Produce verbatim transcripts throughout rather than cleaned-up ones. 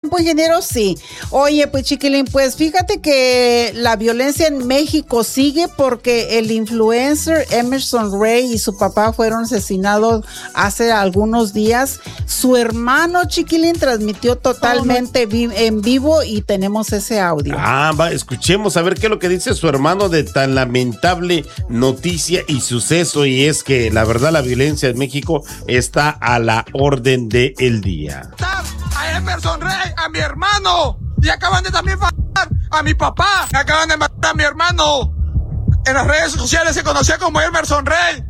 tiempo, ingeniero, sí. Oye, pues chiquilín, pues fíjate que la violencia en México sigue porque el influencer Emerson Rey y su papá fueron asesinados hace algunos días. Su hermano, chiquilín, transmitió totalmente vi- en vivo y tenemos ese audio. Ah, va, escuchemos a ver qué es lo que dice su hermano de tan lamentable noticia y suceso, y es que la verdad la violencia en México está a la orden del día. A Emerson Rey, a mi hermano, y acaban de también matar a mi papá, acaban de matar a mi hermano. En las redes sociales se conocía como Emerson Rey.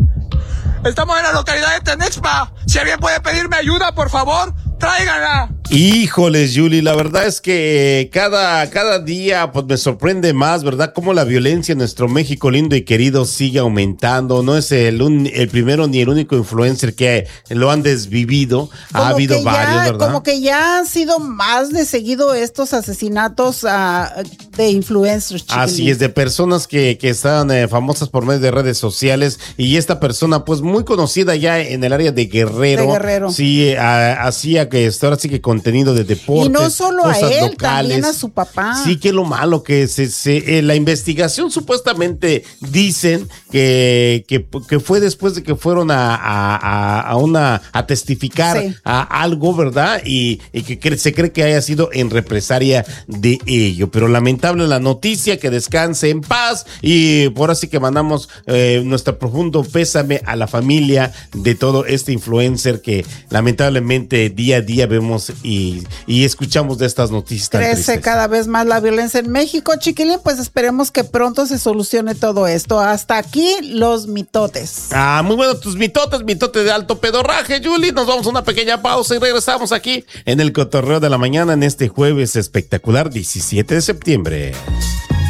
Estamos en la localidad de Tenexpa. Si alguien puede pedirme ayuda, por favor, tráiganla. Híjoles, Yuli, la verdad es que cada, cada día pues me sorprende más, ¿verdad? Cómo la violencia en nuestro México lindo y querido sigue aumentando. No es el, un, el primero ni el único influencer que lo han desvivido. Ha habido ya, varios, ¿verdad? Como que ya han sido más de seguido estos asesinatos uh, de influencers, chiquilín. Así es, de personas que, que están eh, famosas por medio de redes sociales, y esta persona pues muy conocida ya en el área de Guerrero. De Guerrero. Sí, eh, hacía que esto ahora sí que contenido de deportes. Y no solo a él, locales. también a su papá. Sí, que lo malo que se, se eh, la investigación supuestamente dicen que, que, que fue después de que fueron a, a, a una a testificar sí. a algo, ¿verdad? Y, y que cre- se cree que haya sido en represalia de ello. Pero lamentable la noticia, que descanse en paz, y por así que mandamos eh, nuestro profundo pésame a la familia de todo este influencer que lamentablemente día a día vemos y, y escuchamos de estas noticias tan Crece tristes. cada vez más la violencia en México, chiquilín, pues esperemos que pronto se solucione todo esto. Hasta aquí los mitotes. Ah, muy bueno tus mitotes, mitote de alto pedorraje, Yuli. Nos vamos a una pequeña pausa y regresamos aquí en el Cotorreo de la Mañana en este jueves espectacular diecisiete de septiembre.